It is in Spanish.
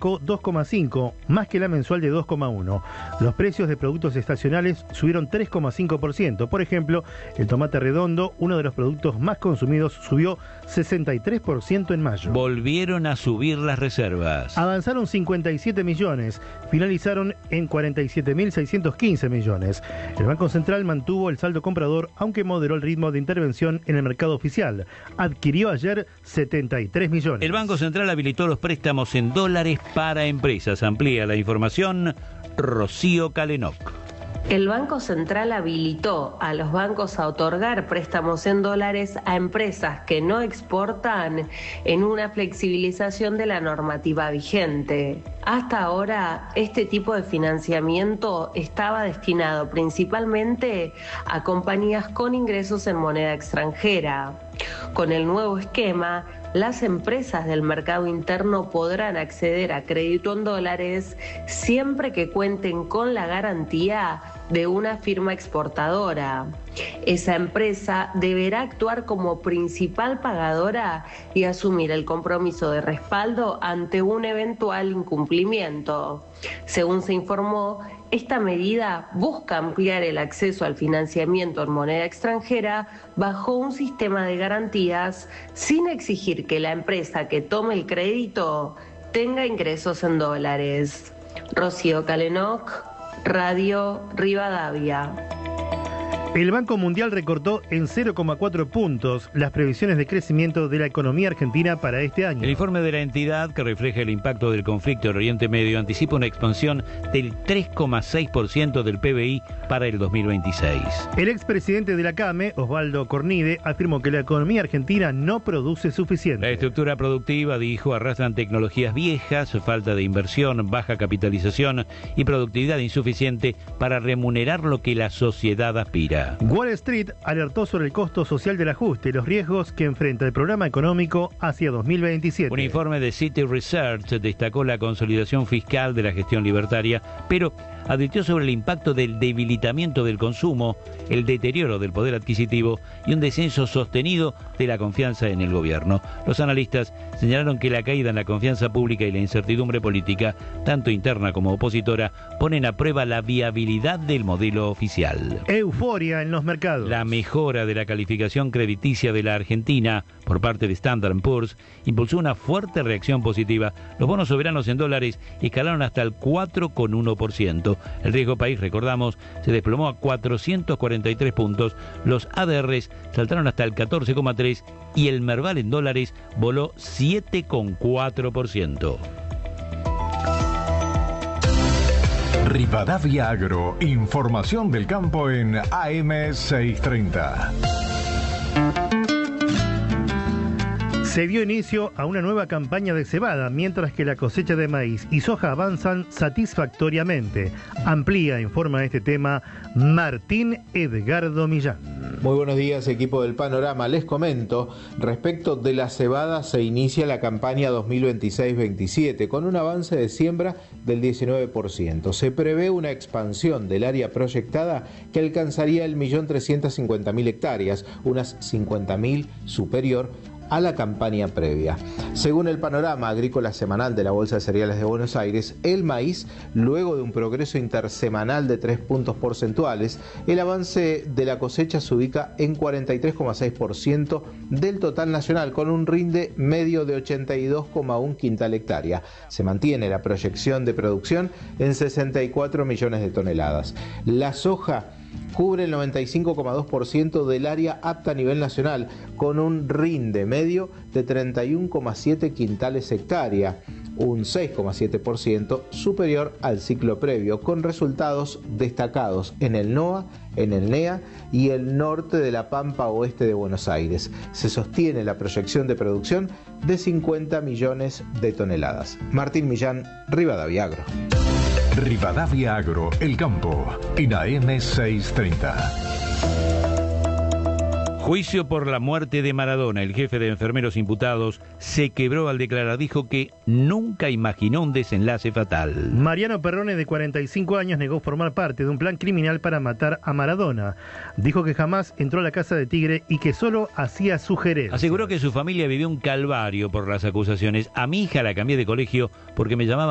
arrancó 2,5, más que la mensual de 2,1. Los precios de productos estacionales subieron 3,5%. Por ejemplo, el tomate redondo, uno de los productos más consumidos, subió 63% en mayo. Volvieron a subir las reservas. Avanzaron 57 millones, finalizaron en 47.615 millones. El Banco Central mantuvo el saldo comprador, aunque moderó el ritmo de intervención en el mercado oficial. Adquirió ayer 73 millones. El Banco Central habilitó los préstamos en dólares para empresas. Amplía la información Rocío Calenoc. El Banco Central habilitó a los bancos a otorgar préstamos en dólares a empresas que no exportan en una flexibilización de la normativa vigente. Hasta ahora, este tipo de financiamiento estaba destinado principalmente a compañías con ingresos en moneda extranjera. Con el nuevo esquema, las empresas del mercado interno podrán acceder a crédito en dólares siempre que cuenten con la garantía de una firma exportadora. Esa empresa deberá actuar como principal pagadora y asumir el compromiso de respaldo ante un eventual incumplimiento. Según se informó, esta medida busca ampliar el acceso al financiamiento en moneda extranjera bajo un sistema de garantías sin exigir que la empresa que tome el crédito tenga ingresos en dólares. Rocío Calenoc, Radio Rivadavia. El Banco Mundial recortó en 0,4 puntos las previsiones de crecimiento de la economía argentina para este año. El informe de la entidad, que refleja el impacto del conflicto en Oriente Medio, anticipa una expansión del 3,6% del PBI para el 2026. El expresidente de la CAME, Osvaldo Cornide, afirmó que la economía argentina no produce suficiente. La estructura productiva, dijo, arrastran tecnologías viejas, falta de inversión, baja capitalización y productividad insuficiente para remunerar lo que la sociedad aspira. Wall Street alertó sobre el costo social del ajuste y los riesgos que enfrenta el programa económico hacia 2027. Un informe de Citi Research destacó la consolidación fiscal de la gestión libertaria, pero advirtió sobre el impacto del debilitamiento del consumo, el deterioro del poder adquisitivo y un descenso sostenido de la confianza en el gobierno. Los analistas señalaron que la caída en la confianza pública y la incertidumbre política, tanto interna como opositora, ponen a prueba la viabilidad del modelo oficial. Euforia en los mercados. La mejora de la calificación crediticia de la Argentina por parte de Standard & Poor's impulsó una fuerte reacción positiva. Los bonos soberanos en dólares escalaron hasta el 4,1%. El riesgo país, recordamos, se desplomó a 443 puntos. Los ADRs saltaron hasta el 14,3% y el Merval en dólares voló 7,4%. Rivadavia Agro, información del campo en AM630. Se dio inicio a una nueva campaña de cebada, mientras que la cosecha de maíz y soja avanzan satisfactoriamente. Amplía, informa de este tema, Martín Edgardo Millán. Muy buenos días, equipo del Panorama. Les comento, respecto de la cebada, se inicia la campaña 2026-27 con un avance de siembra del 19%. Se prevé una expansión del área proyectada que alcanzaría el 1.350.000 hectáreas, unas 50.000 superior a la campaña previa. Según el panorama agrícola semanal de la Bolsa de Cereales de Buenos Aires, el maíz, luego de un progreso intersemanal de 3 puntos porcentuales, el avance de la cosecha se ubica en 43,6% del total nacional, con un rinde medio de 82,1 quintal hectárea. Se mantiene la proyección de producción en 64 millones de toneladas. La soja cubre el 95,2% del área apta a nivel nacional, con un rinde medio de 31,7 quintales hectárea, un 6,7% superior al ciclo previo, con resultados destacados en el NOA, en el NEA y el norte de la Pampa Oeste de Buenos Aires. Se sostiene la proyección de producción de 50 millones de toneladas. Martín Millán, Rivadavia Agro. Rivadavia Agro, el campo, en AM630. Juicio por la muerte de Maradona. El jefe de enfermeros imputados se quebró al declarar. Dijo que nunca imaginó un desenlace fatal. Mariano Perrone, de 45 años, negó formar parte de un plan criminal para matar a Maradona. Dijo que jamás entró a la casa de Tigre y que solo hacía sugerencias. Aseguró que su familia vivió un calvario por las acusaciones. A mi hija la cambié de colegio porque me llamaba